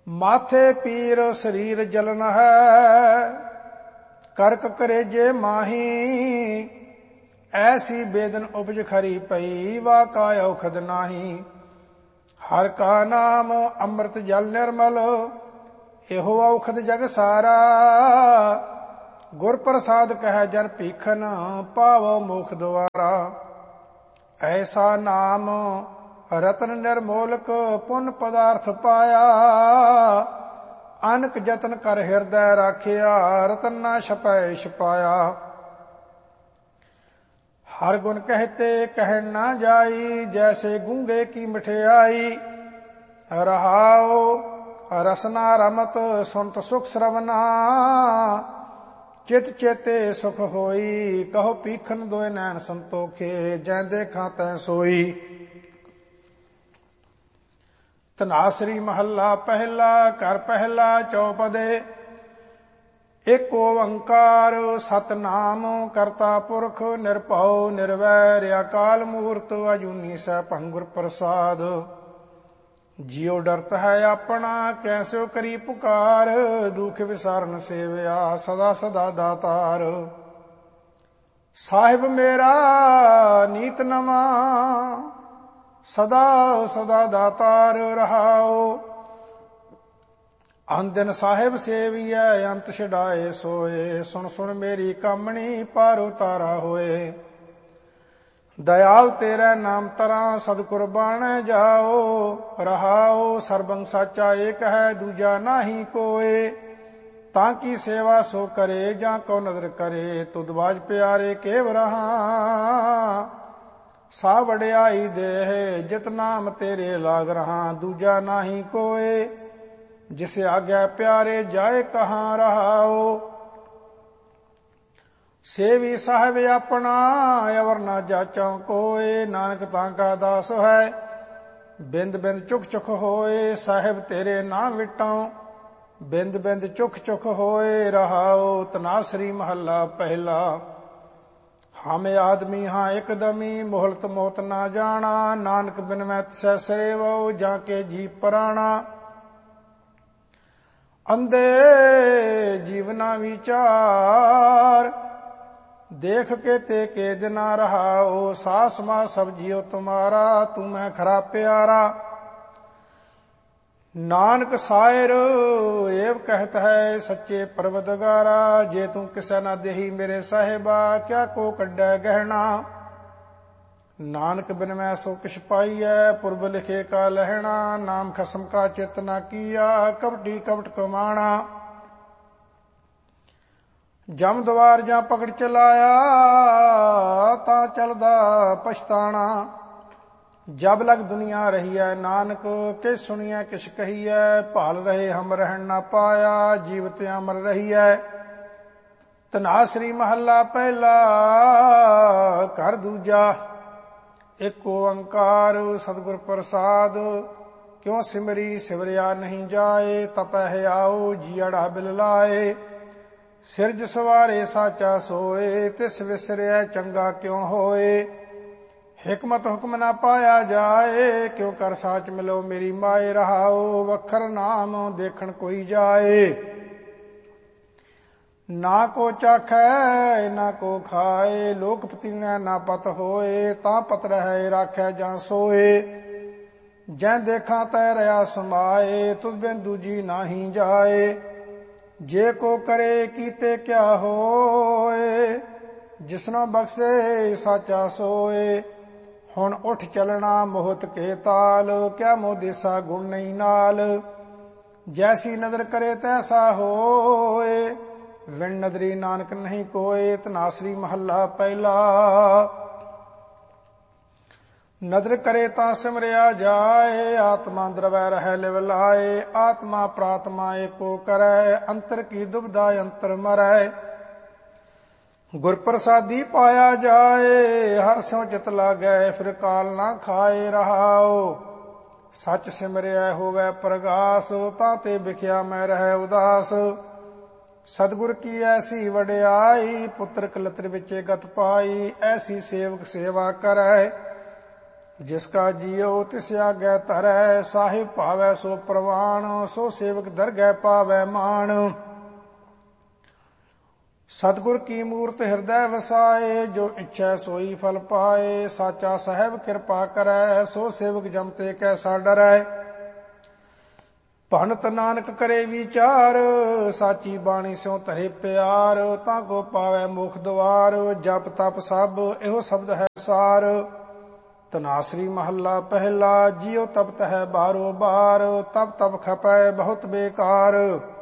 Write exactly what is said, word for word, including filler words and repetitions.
माथे पीर शरीर जलन है, करक करेजे माही। ऐसी बेदन उपज खरी पई, वा का औखद नाही। हर का नाम अमृत जल निर्मल, एहो औखद जग सारा। गुर प्रसाद कह जन पीखन, पावो मोख द्वारा। ऐसा नाम रतन निर्मोलक, पुन पदार्थ पाया। अनक जतन कर हृदय राखिया, रतन ना छपै छपाया। हर गुण कहते कह ना जाई, जैसे गूंगे की मिठियाई। रहाओ रसना रमत, सुनत सुख श्रवना। चित चेते सुख होई, कहो पीखन दोय नैन संतोखे। जै देखा तै सोई। धनासरी महला पहला, कर पहला चौपदे। एक ओंकार सतनाम, करता पुरख निरभਉ निर्वैर। अकाल मूर्त अजूनी सैभं गुर प्रसाद। जियो डरत है अपना, कैसो करी पुकार। दुख विसारन सेवया, सदा सदा दातार। साहिब मेरा नीत नमा, सदा सदा दातार रहाओ। अन दिन साहिब सेवियै, अंत छड़ाए सोए। सुन सुन मेरी कामणी, पार उतारा होए। दयाल तेरा नाम तरा, सदगुर बाणै जाओ। रहाओ सरबंग साचा एक है, दूजा नाही कोय। ताकि सेवा सो करे, जा को नदर करे। तुद बाज प्यारे केव रहा, सा वड्याई देह। जित नाम तेरे लाग रहा, दूजा नाही कोय। जिसे आज्ञा प्यारे, जाए कहाँ रहाओ। सेवी साहिब अपना, अवर न जाचौ कोय। नानक तांका दास है, बिंद बिंद चुख चुख होए। साहिब तेरे नाम विटाओ, बिंद बिंद चुख चुख होए। रहाओ तनासरी महला पहला। हम आदमी हाँ एकदमी, मोहलत मोत ना जाना। नानक बिन मैं तिसै सरेवो, जाके जी पराना। अंधे जीवना विचार, देख के ते के दिना रहाओ। सास मां सब जियो तुम्हारा, तू मैं खरा प्यारा। नानक सायर एव कहत है, सच्चे परवदगारा। जे तू किसै ना देही मेरे साहिबा, क्या को कड्डै गहना। नानक बिन मैं सो किछ पाइयै, पुरब लिखे का लहना। नाम खसम का चित ना किया, कपटी कपट कमाना। जम द्वार जा पकड़ चलाया, ता चलदा पछताना। जब लग दुनिया रही है, नानक के सुनिया किछ कही है। भाल रहे हम रहन ना पाया, जीवत अमर रही है। धनासरी महला पहला, कर दूजा। एक ओंकार सतगुर प्रसाद, क्यों सिमरी सिमरिया नहीं जाए। तपह आओ जियड़ा बिल लाए। सिरज सवारे साचा सोए, तिस विसरिया चंगा क्यों होए। हिकमत हुक्म ना पाया जाए, क्यों कर साच मिलो मेरी माए। रहाओ वखर नाम देखन कोई जाए। ना को चाखै ना को खाए, लोक पतिया ना पत होए। ता पत रहे राखै जा सोए। जै देखा तै रहा समाए, तुद बिन दूजी नाही जाए। जे को करे कीते क्या होए, जिसनो बख्शे साचा सोए। हुण उठ चलना मोहत के ताल, क्या मोह देसा गुण नहीं नाल। जैसी नदर करे तैसा होए, विण नदरी नानक नहीं कोय। धनासरी महला पहला। नदर करे ता सिमरिया जाए, आत्मा द्रवै रह लिव लाए। आत्मा प्रात्मा एको करै, अंतर की दुविधा अंतर मरै। गुर प्रसादी पाया जाए, हर स्यों चित लागै। फिर काल ना खाए। रहाओ सच सिमरिया होवै प्रगास, ताते बिख्या मैं रह उदास। सतगुर की ऐसी वड्याई, पुत्र कलत्र विचे गत पाई। ऐसी सेवक सेवा करै, ਜਿਸ ਕਾ ਜੀਉ ਤਿਸ ਆਗੈ ਧਰੈ, ਸਾਹਿਬ ਭਾਵੈ ਸੋ ਪ੍ਰਵਾਣ, ਸੋ ਸੇਵਕ ਦਰਗਹਿ ਪਾਵੈ ਮਾਣ। ਸਤਿਗੁਰ ਕੀ ਮੂਰਤ ਹਿਰਦੈ ਵਸਾਏ, ਜੋ ਇੱਛੈ ਸੋਈ ਫਲ ਪਾਏ। ਸਾਚਾ ਸਾਹਿਬ ਕਿਰਪਾ ਕਰੈ, ਸੋ ਸੇਵਕ ਜਮ ਤੇ ਕੈਸਾ ਡਰੈ। ਭਗਤ ਨਾਨਕ ਕਰੇ ਵਿਚਾਰ, ਸਾਚੀ ਬਾਣੀ ਸਿਉ ਧਰੇ ਪਿਆਰ। ਤਾਂ ਕੋ ਪਾਵੈ ਮੁਖ ਦੁਆਰ, ਜਪ ਤਪ ਸਭ ਇਹੋ ਸ਼ਬਦ ਹੈ ਸਾਰ। ਧਨਾਸਰੀ ਮਹੱਲਾ ਪਹਿਲਾ, ਜਿਉ ਤਪਤ ਹੈ ਬਾਰੋ ਬਾਰ, ਤਪ ਤਪ ਖਪੈ ਬਹੁਤ ਬੇਕਾਰ।